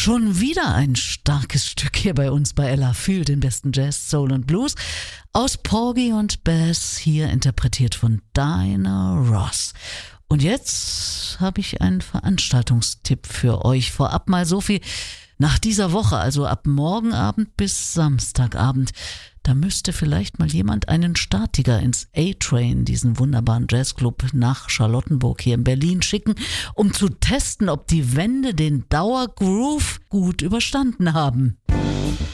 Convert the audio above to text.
Schon wieder ein starkes Stück hier bei uns bei Ella für den besten Jazz, Soul und Blues aus Porgy und Bess, hier interpretiert von Diana Ross. Und jetzt habe ich einen Veranstaltungstipp für euch. Vorab mal so viel: nach dieser Woche, also ab morgen Abend bis Samstagabend, da müsste vielleicht mal jemand einen Statiker ins A-Train, diesen wunderbaren Jazzclub nach Charlottenburg hier in Berlin, schicken, um zu testen, ob die Wände den Dauergroove gut überstanden haben.